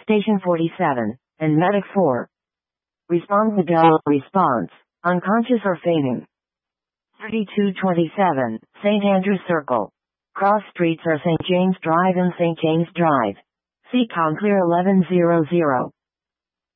Station 47, and Medic 4. Response response. Unconscious or fainting. 3227, St. Andrews Circle. Cross streets are St. James Drive and St. James Drive. Seat count clear 1100.